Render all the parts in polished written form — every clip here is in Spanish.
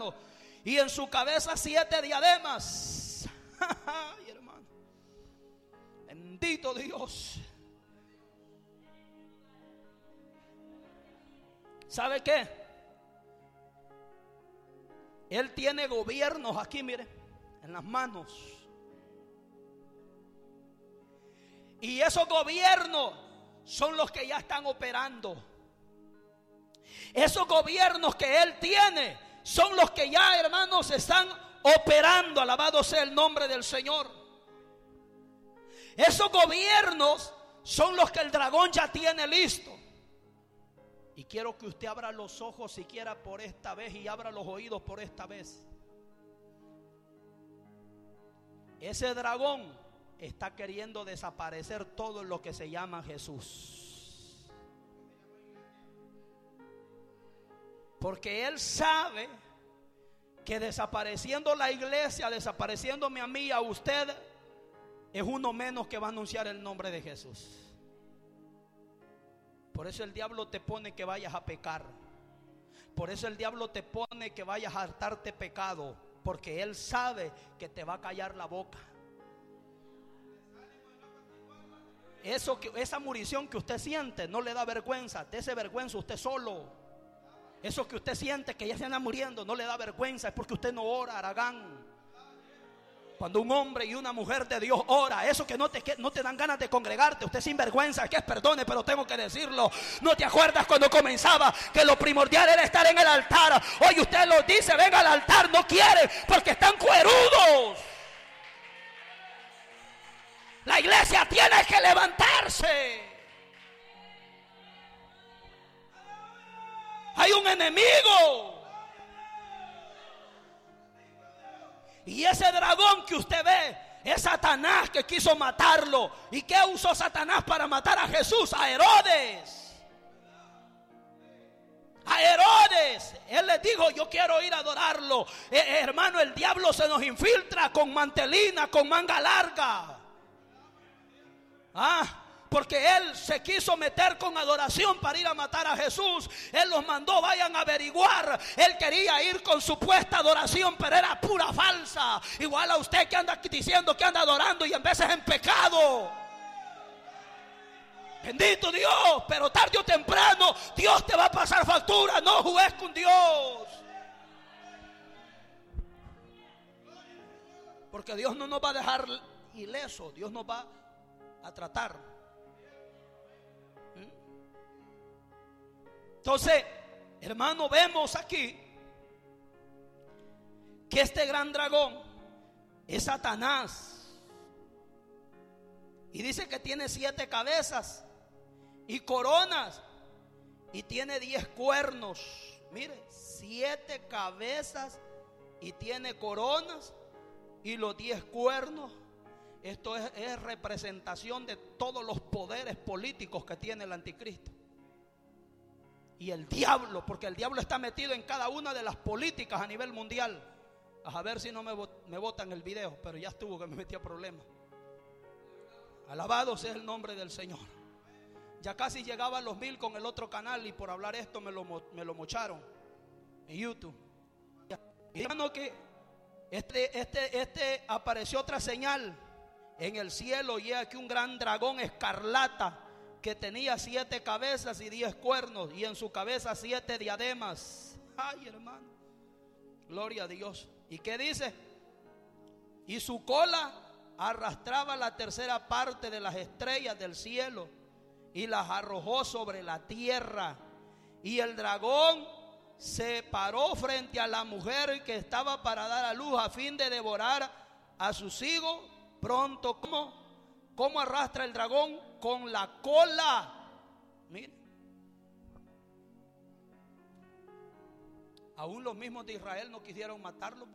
cuernos y en su cabeza 7 diademas. Ay, hermano, bendito Dios. ¿Sabe qué? Él tiene gobiernos aquí, mire, en las manos. Y esos gobiernos son los que ya están operando. Esos gobiernos que él tiene son los que ya, hermanos, están operando. Alabado sea el nombre del Señor. Esos gobiernos son los que el dragón ya tiene listo. Y quiero que usted abra los ojos siquiera por esta vez y abra los oídos por esta vez. Ese dragón está queriendo desaparecer todo lo que se llama Jesús. Porque él sabe que desapareciendo la iglesia, desapareciéndome a mí y a usted, es uno menos que va a anunciar el nombre de Jesús. Por eso el diablo te pone que vayas a pecar. Por eso el diablo te pone que vayas a hartarte pecado. Porque él sabe que te va a callar la boca. Esa murición que usted siente no le da vergüenza. Dese vergüenza usted solo. Eso que usted siente que ya se anda muriendo no le da vergüenza. Es porque usted no ora, Aragán. Cuando un hombre y una mujer de Dios ora, eso que no te dan ganas de congregarte, usted sin vergüenza, que es perdone, pero tengo que decirlo. ¿No te acuerdas cuando comenzaba que lo primordial era estar en el altar? Hoy usted lo dice, venga al altar, no quiere porque están cuerudos. La iglesia tiene que levantarse. Hay un enemigo. Y ese dragón que usted ve es Satanás, que quiso matarlo. ¿Y qué usó Satanás para matar a Jesús? A Herodes. A Herodes. Él les dijo, yo quiero ir a adorarlo. Hermano, el diablo se nos infiltra con mantelina, con manga larga. Porque él se quiso meter con adoración para ir a matar a Jesús. Él los mandó, vayan a averiguar. Él quería ir con supuesta adoración, pero era pura falsa. Igual a usted que anda diciendo que anda adorando y en veces en pecado. Bendito Dios, pero tarde o temprano Dios te va a pasar factura. No juegues con Dios. Porque Dios no nos va a dejar ileso. Dios nos va a tratar. Entonces, hermano, vemos aquí que este gran dragón es Satanás. Y dice que tiene 7 cabezas y coronas y tiene 10 cuernos. Mire, 7 cabezas y tiene coronas y los 10 cuernos. Esto es representación de todos los poderes políticos que tiene el anticristo. Y el diablo, porque el diablo está metido en cada una de las políticas a nivel mundial. A ver si no me botan el video, pero ya estuvo que me metí a problemas. Alabado sea el nombre del Señor. Ya casi llegaba a los 1000 con el otro canal y por hablar esto me lo mocharon en YouTube. Y hermano, que apareció otra señal en el cielo, y aquí un gran dragón escarlata que tenía 7 cabezas y 10 cuernos, y en su cabeza 7 diademas. Ay, hermano, gloria a Dios. ¿Y qué dice? Y su cola arrastraba la tercera parte de las estrellas del cielo y las arrojó sobre la tierra. Y el dragón se paró frente a la mujer que estaba para dar a luz, a fin de devorar a sus hijos pronto. ¿Cómo arrastra el dragón? Con la cola. Mire, aún los mismos de Israel no quisieron matarlo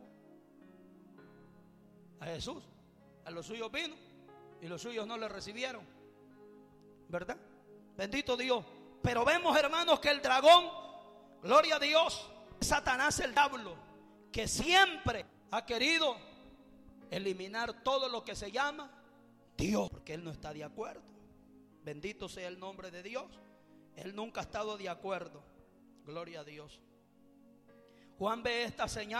a Jesús. A los suyos vino y los suyos no le recibieron, ¿verdad? Bendito Dios. Pero vemos, hermanos, que el dragón, gloria a Dios, Satanás, el diablo, que siempre ha querido eliminar todo lo que se llama Dios, porque él no está de acuerdo. Bendito sea el nombre de Dios. Él nunca ha estado de acuerdo. Gloria a Dios. Juan ve esta señal.